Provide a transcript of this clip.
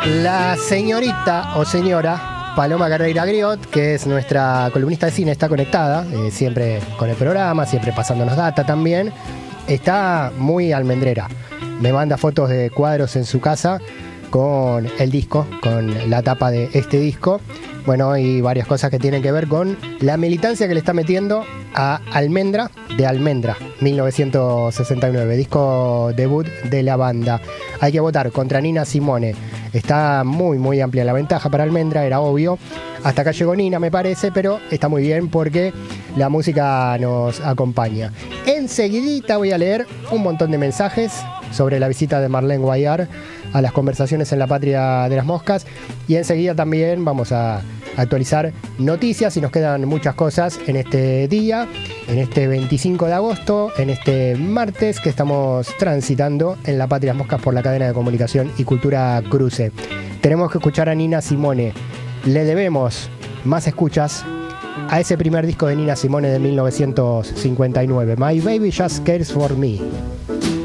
La señorita o señora Paloma Carreira Griot, que es nuestra columnista de cine, está conectada, siempre con el programa, siempre pasándonos data también. Está muy almendrera. Me manda fotos de cuadros en su casa con el disco, con la tapa de este disco. Bueno, y varias cosas que tienen que ver con la militancia que le está metiendo a Almendra, de Almendra, 1969, disco debut de la banda. Hay que votar contra Nina Simone. Está muy amplia la ventaja para Almendra, era obvio. Hasta acá llegó Nina, me parece, pero está muy bien porque la música nos acompaña. Enseguidita voy a leer un montón de mensajes sobre la visita de Marlene Guayar a las conversaciones en la Patria de las Moscas, y enseguida también vamos a actualizar noticias, y nos quedan muchas cosas en este día, en este 25 de agosto, en este martes que estamos transitando en la Patria de las Moscas por la cadena de comunicación y cultura Cruce. Tenemos que escuchar a Nina Simone. Le debemos más escuchas a ese primer disco de Nina Simone de 1959, My Baby Just Cares For Me.